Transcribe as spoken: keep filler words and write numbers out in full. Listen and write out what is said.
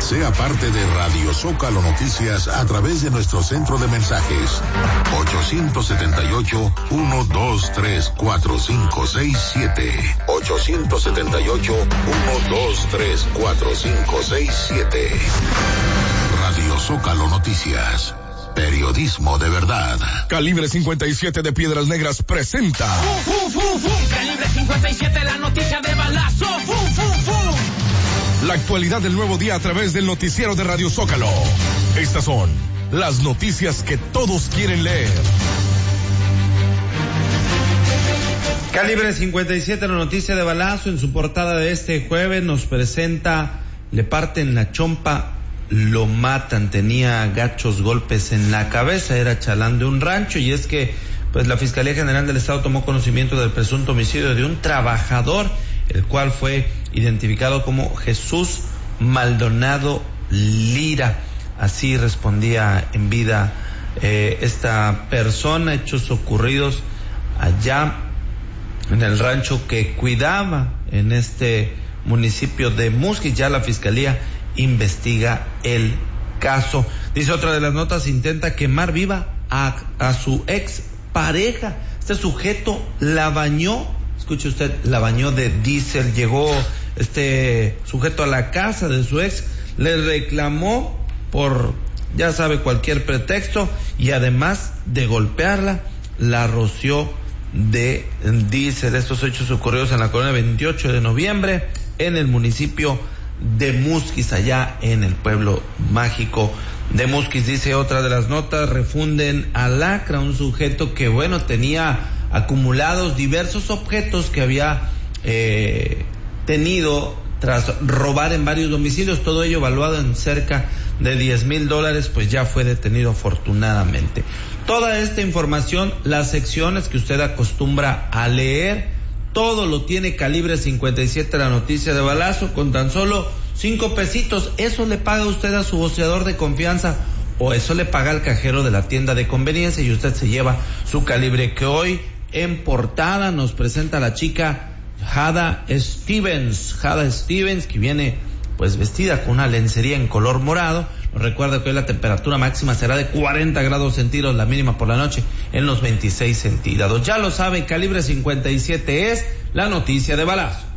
Sea parte de Radio Zócalo Noticias a través de nuestro centro de mensajes ochocientos setenta y ocho, ciento veintitrés, cuarenta y cinco sesenta y siete. ochocientos setenta y ocho, ciento veintitrés, cuarenta y cinco sesenta y siete. Radio Zócalo Noticias. Periodismo de verdad. Calibre cincuenta y siete de Piedras Negras presenta. ¡Fum, fum, fum, fum! Calibre cincuenta y siete, la noticia de balazo. ¡Fum, fum, fum! La actualidad del nuevo día a través del noticiero de Radio Zócalo. Estas son las noticias que todos quieren leer. Calibre cincuenta y siete, la noticia de balazo, en su portada de este jueves nos presenta: le parten la chompa, lo matan, tenía gachos golpes en la cabeza, era chalán de un rancho. Y es que pues la Fiscalía General del Estado tomó conocimiento del presunto homicidio de un trabajador, el cual fue identificado como Jesús Maldonado Lira. Así respondía en vida eh, esta persona, hechos ocurridos allá en el rancho que cuidaba en este municipio de Musquis. Ya la Fiscalía investiga el caso. Dice otra de las notas: intenta quemar viva a, a su ex pareja. Este sujeto la bañó, escuche usted, la bañó de diésel. Llegó este sujeto a la casa de su ex, le reclamó por, ya sabe, cualquier pretexto, y además de golpearla, la roció de diésel. Estos hechos ocurridos en la colonia veintiocho de noviembre, en el municipio de Musquis, allá en el pueblo mágico de Musquis. Dice otra de las notas: refunden a lacra un sujeto que, bueno, tenía acumulados diversos objetos que había eh, tenido tras robar en varios domicilios, todo ello valuado en cerca de diez mil dólares, pues ya fue detenido afortunadamente. Toda esta información, las secciones que usted acostumbra a leer, todo lo tiene Calibre cincuenta y siete, la noticia de balazo, con tan solo cinco pesitos. Eso le paga usted a su voceador de confianza, o eso le paga al cajero de la tienda de conveniencia, y usted se lleva su Calibre, que hoy en portada nos presenta la chica Jada Stevens. Jada Stevens, que viene pues vestida con una lencería en color morado. Nos recuerda que hoy la temperatura máxima será de cuarenta grados centígrados, la mínima por la noche en los veintiséis centígrados. Ya lo sabe, Calibre cincuenta y siete es la noticia de balazo.